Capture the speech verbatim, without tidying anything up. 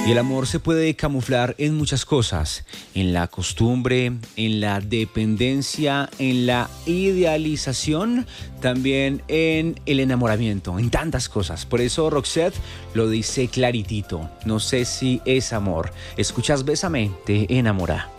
Y el amor se puede camuflar en muchas cosas, en la costumbre, en la dependencia, en la idealización, también en el enamoramiento, en tantas cosas. Por eso Roxette lo dice claritito, no sé si es amor. Escuchas Bésame, te enamora.